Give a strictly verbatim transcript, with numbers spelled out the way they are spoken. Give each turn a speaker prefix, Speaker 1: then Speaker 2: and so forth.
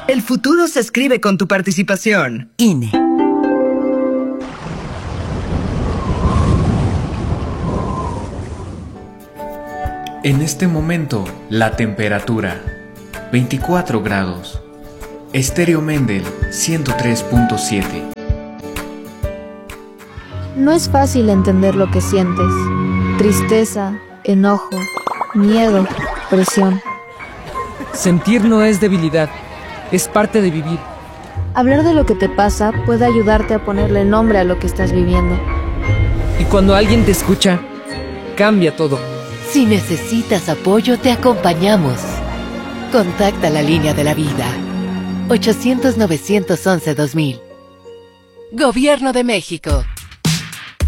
Speaker 1: El futuro se escribe con tu participación.
Speaker 2: I N E.
Speaker 3: En este momento, la temperatura, veinticuatro grados. Estéreo Mendel, ciento tres punto siete.
Speaker 4: No es fácil entender lo que sientes. Tristeza, enojo, miedo, presión.
Speaker 5: Sentir no es debilidad, es parte de vivir.
Speaker 4: Hablar de lo que te pasa puede ayudarte a ponerle nombre a lo que estás viviendo.
Speaker 5: Y cuando alguien te escucha, cambia todo.
Speaker 2: Si necesitas apoyo, te acompañamos. Contacta la línea de la vida. ochocientos, novecientos once, dos mil. Gobierno de México.